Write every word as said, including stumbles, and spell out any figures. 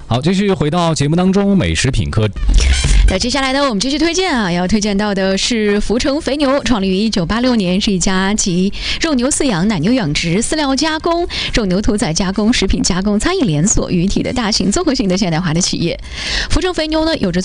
好，继续回到节目当中，美食品科。 那接下来呢，我们继续推荐啊，要推荐到的是福成肥牛，创立于一九八六年，是一家集肉牛饲养、奶牛养殖、饲料加工、肉牛屠宰加工、食品加工、餐饮连锁于一体的大型综合性的现代化的企业。福成肥牛呢，有着